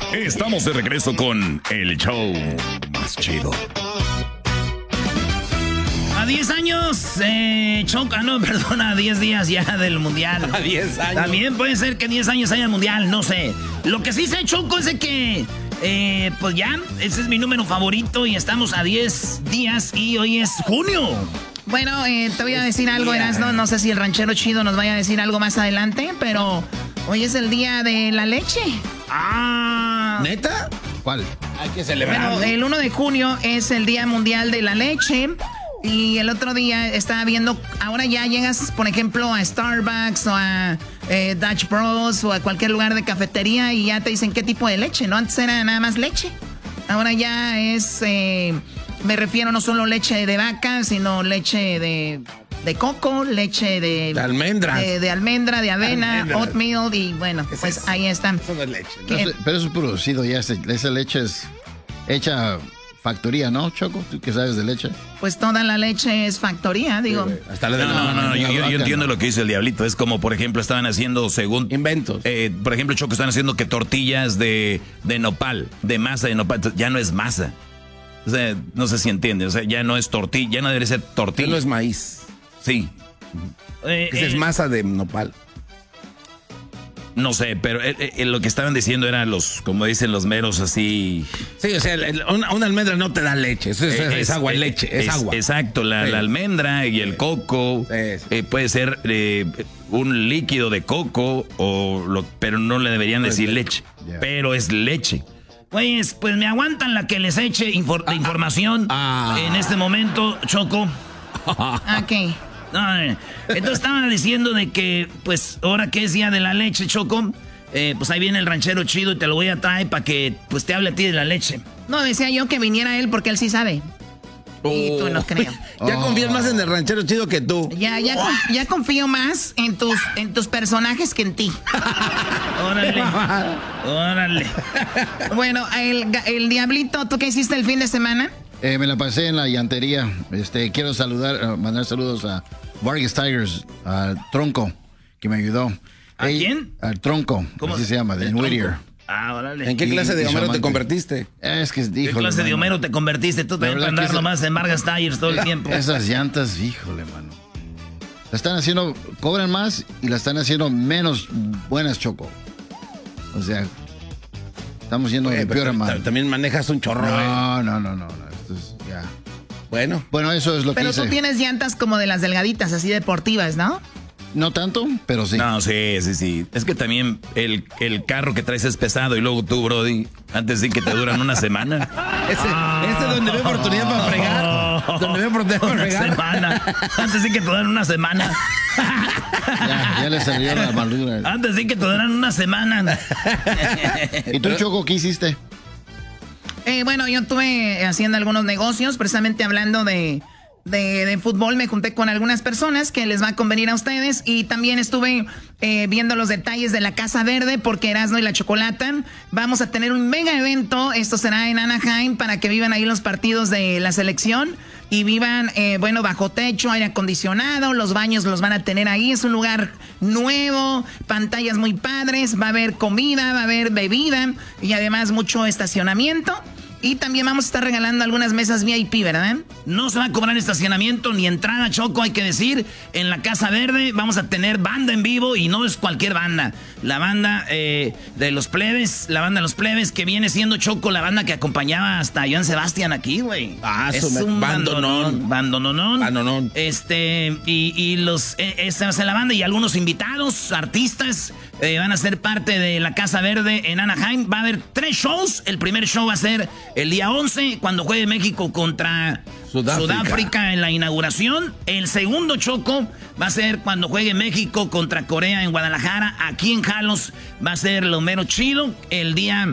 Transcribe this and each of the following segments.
Estamos de regreso con el show más chido. A 10 años, Choco, no, perdona, a 10 días ya del mundial. A 10 años. También puede ser que 10 años haya el mundial, no sé. Lo que sí sé, Choco, es de que, pues ya, ese es mi número favorito y estamos a 10 días y hoy es junio. Bueno, te voy a decir algo, Erasno, no sé si el ranchero chido nos vaya a decir algo más adelante, pero hoy es el día de la leche. Ah. ¿Neta? ¿Cuál? Hay que celebrar. Bueno, el 1 de junio es el Día Mundial de la Leche. Y el otro día estaba viendo, ahora ya llegas, por ejemplo, a Starbucks o a Dutch Bros o a cualquier lugar de cafetería y ya te dicen qué tipo de leche, ¿no? Antes era nada más leche. Ahora ya es, me refiero no solo leche de vaca, sino leche de coco, leche de almendras. De almendra, de avena, oatmeal y bueno, pues ahí están. Eso no es leche, ¿no? Pero eso es producido ya, esa leche es hecha factoría, ¿no, Choco? ¿Tú que sabes de leche? Pues toda la leche es factoría, digo. Sí, hasta la de No, yo entiendo lo que dice el diablito. Es como, por ejemplo, estaban haciendo según... Inventos. Por ejemplo, Choco, están haciendo que tortillas de nopal, de masa de nopal. Ya no es masa. O sea, no sé si entiendes. O sea, ya no es tortilla, ya no debe ser tortilla. Ya no es maíz. Sí. Es masa de nopal. No sé, pero lo que estaban diciendo eran como dicen los meros así... Sí, o sea, una almendra no te da leche, es agua y leche, es agua. Exacto, la almendra y el coco, puede ser un líquido de coco, pero no le deberían decir leche, pero es leche. Pues me aguantan la que les eche de información en este momento, Choco. Ok. No, entonces estaba diciendo de que, pues, ahora que es día de la leche, Choco, pues ahí viene el ranchero chido y te lo voy a traer para que, pues, te hable a ti de la leche. No, decía yo que viniera él porque él sí sabe. Y tú no creo. Ya confías más en el ranchero chido que tú. Ya confío más en tus personajes que en ti. Órale. Bueno, el diablito, ¿tú qué hiciste el fin de semana? Me la pasé en la llantería. Quiero mandar saludos a Vargas Tigers, al Tronco, que me ayudó. ¿A quién? Al Tronco, ¿cómo así se llama, de Whittier. Órale. ¿En qué clase de Homero te convertiste? Es que ¿Qué clase de Homero te convertiste? Tú también para andar nomás en Vargas Tires todo el tiempo. Esas llantas, híjole, mano. La están haciendo, cobran más y la están haciendo menos buenas, Choco. O sea, estamos yendo de peor a mal. También manejas un chorro. No. Esto es ya. Bueno, eso es lo que hice. Pero tú tienes llantas como de las delgaditas, así deportivas, ¿no? No tanto, pero sí. No, sí. Es que también el carro que traes es pesado y luego tú, Brody, antes de que te duran una semana. Ese es donde veo oportunidad para fregar. Donde veo oportunidad para fregar. Semana. Antes de que te duran una semana. Ya le salió la maldura. Antes de que te duran una semana. ¿Y tú, Choco, qué hiciste? Bueno, yo estuve haciendo algunos negocios, precisamente hablando de fútbol. Me junté con algunas personas que les va a convenir a ustedes y también estuve viendo los detalles de la Casa Verde porque Erasmo y la Chocolata vamos a tener un mega evento. Esto será en Anaheim para que vivan ahí los partidos de la selección y vivan, bajo techo, aire acondicionado, los baños los van a tener ahí. Es un lugar nuevo, pantallas muy padres, va a haber comida, va a haber bebida y además mucho estacionamiento. Y también vamos a estar regalando algunas mesas VIP, ¿verdad? No se va a cobrar estacionamiento ni entrada, Choco, hay que decir. En la Casa Verde vamos a tener banda en vivo y no es cualquier banda. La banda de los plebes, que viene siendo, Choco, la banda que acompañaba hasta Joan Sebastián aquí, güey. Es un bandonón. Esta va a ser la banda y algunos invitados, artistas, van a ser parte de la Casa Verde en Anaheim. Va a haber 3 shows. El primer show va a ser el día 11, cuando juegue México contra Sudáfrica en la inauguración. El segundo, Choco, va a ser cuando juegue México contra Corea en Guadalajara. Aquí en Jalos va a ser lo mero chido. El día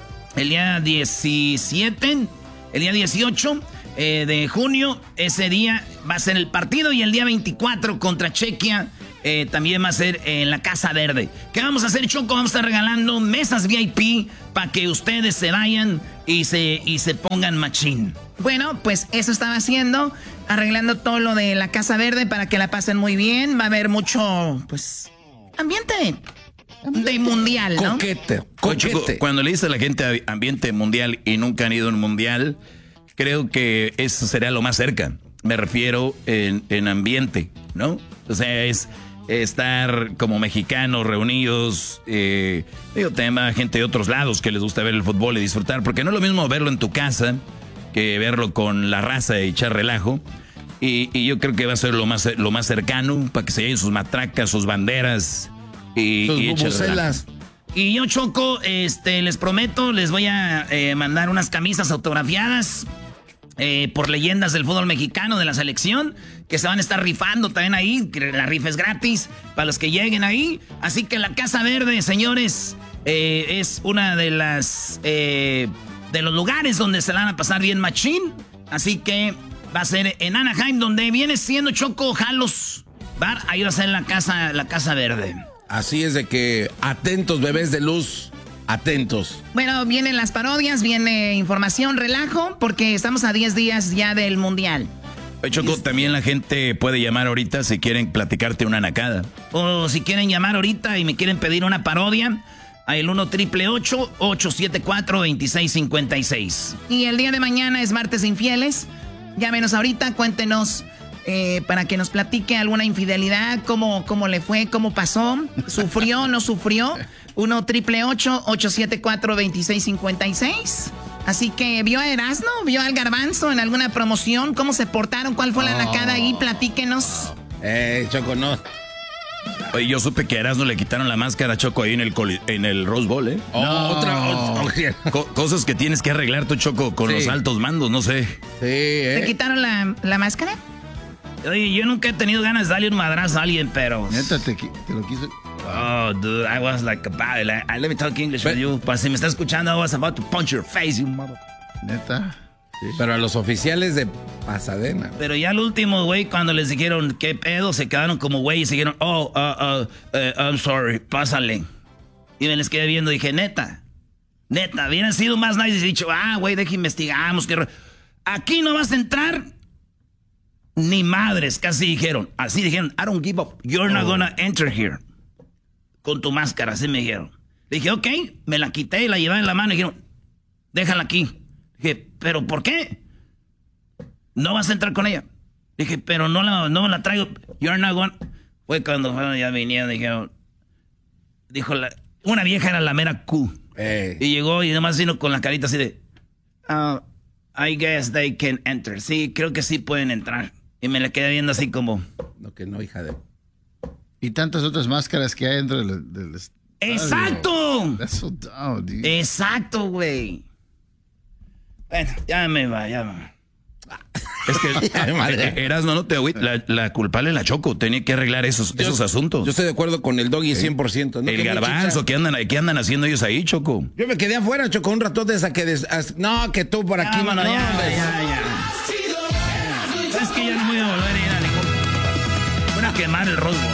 17, el día 18 de junio, ese día va a ser el partido. Y el día 24 contra Chequia también va a ser en la Casa Verde. ¿Qué vamos a hacer, Choco? Vamos a estar regalando mesas VIP para que ustedes se vayan y se pongan machín. Bueno, pues eso estaba haciendo, arreglando todo lo de la Casa Verde para que la pasen muy bien. Va a haber mucho, pues, ambiente de mundial, ¿no? Coquete. Cuando le dice a la gente ambiente mundial y nunca han ido a un mundial, creo que eso sería lo más cerca. Me refiero en ambiente, ¿no? O sea, es estar como mexicanos reunidos, tema gente de otros lados que les gusta ver el fútbol y disfrutar, porque no es lo mismo verlo en tu casa que verlo con la raza y echar relajo. Y yo creo que va a ser lo más cercano para que se lleven sus matracas, sus banderas y bubucelas. Y yo, Choco, les prometo, les voy a mandar unas camisas autografiadas por leyendas del fútbol mexicano, de la selección, que se van a estar rifando también ahí. La rifa es gratis para los que lleguen ahí. Así que la Casa Verde, señores, es una de las de los lugares donde se la van a pasar bien machín. Así que va a ser en Anaheim, donde viene siendo Choco Jalos Bar. Ahí va a ser la Casa Verde. Así es de que atentos, bebés de luz, atentos. Bueno, vienen las parodias, viene información, relajo, porque estamos a 10 días ya del Mundial. Oye, Choco, también la gente puede llamar ahorita si quieren platicarte una nacada. O si quieren llamar ahorita y me quieren pedir una parodia, al 1-888-874-2656. Y el día de mañana es Martes de Infieles. Llámenos ahorita, cuéntenos para que nos platique alguna infidelidad, cómo le fue, cómo pasó, sufrió, no sufrió. 1-888-874-2656. Así que, ¿vio a Erasmo? ¿Vio al Garbanzo en alguna promoción? ¿Cómo se portaron? ¿Cuál fue la nacada ahí? Platíquenos. Choco, no. Oye, yo supe que a Erasmo le quitaron la máscara, Choco, ahí en el Rose Bowl, ¿eh? Otra. Cosas que tienes que arreglar tú, Choco, con los altos mandos, no sé. Sí, ¿Te quitaron la máscara? Oye, yo nunca he tenido ganas de darle un madrazo a alguien, pero... Neta, te lo quise... Oh, dude, I was like about it. Let me talk English with you. Pues si me está escuchando, I was about to punch your face, you mother... Neta. Sí. Pero a los oficiales de Pasadena. Pero ya al último, güey, cuando les dijeron qué pedo, se quedaron como güey y siguieron, I'm sorry, pásale. Y me les quedé viendo y dije, neta, hubieran sido más nice y dicho, güey, deja investigamos. Aquí no vas a entrar ni madres, casi dijeron. Así dijeron, I don't give up, you're not gonna enter here. Con tu máscara, así me dijeron. Le dije, ok, me la quité y la llevé en la mano y dijeron, déjala aquí. Dije, ¿pero por qué? No vas a entrar con ella. Dije, pero no la traigo. You're not going. Fue cuando ya vinieron, dijeron. Una vieja era la mera Q. Y llegó y nomás vino con la carita así de, I guess they can enter. Sí, creo que sí pueden entrar. Y me la quedé viendo así como. No, que no, hija de... Y tantas otras máscaras que hay dentro del ¡exacto! That's so dumb, dude. Exacto, güey. Bueno, ya me va. Es que Erasmo, no te agüites. La culpable es la Choco. Tenía que arreglar esos asuntos. Yo estoy de acuerdo con el Doggy 100%. ¿No? El Garbanzo, ¿qué andan haciendo ellos ahí, Choco? Yo me quedé afuera, Choco, un rato de esa que... No, que tú por aquí, mano. Ya. Es que yo no voy a volver a ir a ningún... Voy a quemar el Rose Bowl.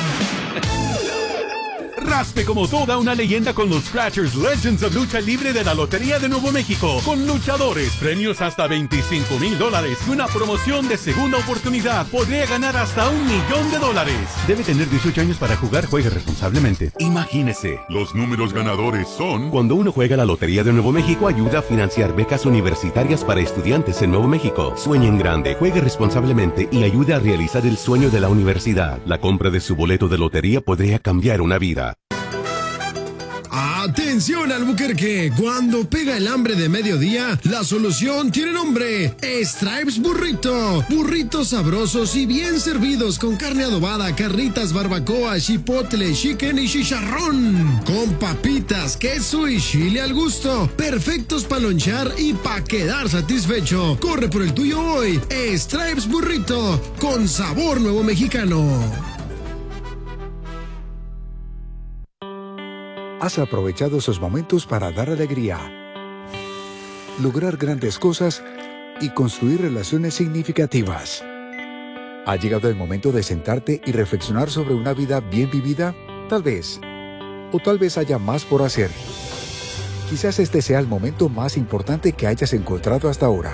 Raspe como toda una leyenda con los Scratchers Legends of Lucha Libre de la Lotería de Nuevo México. Con luchadores, premios hasta $25,000 y una promoción de segunda oportunidad. Podría ganar hasta $1,000,000. Debe tener 18 años para jugar. Juegue responsablemente. Imagínese. Los números ganadores son... Cuando uno juega la Lotería de Nuevo México, ayuda a financiar becas universitarias para estudiantes en Nuevo México. Sueñe en grande, juegue responsablemente y ayude a realizar el sueño de la universidad. La compra de su boleto de lotería podría cambiar una vida. ¡Atención, Albuquerque! Cuando pega el hambre de mediodía, la solución tiene nombre: Stripes Burrito. Burritos sabrosos y bien servidos con carne adobada, carnitas, barbacoa, chipotle, chicken y chicharrón. Con papitas, queso y chile al gusto. Perfectos para lonchar y para quedar satisfecho. Corre por el tuyo hoy. Stripes Burrito, con sabor nuevo mexicano. Has aprovechado esos momentos para dar alegría, lograr grandes cosas y construir relaciones significativas. ¿Ha llegado el momento de sentarte y reflexionar sobre una vida bien vivida? Tal vez. O tal vez haya más por hacer. Quizás este sea el momento más importante que hayas encontrado hasta ahora.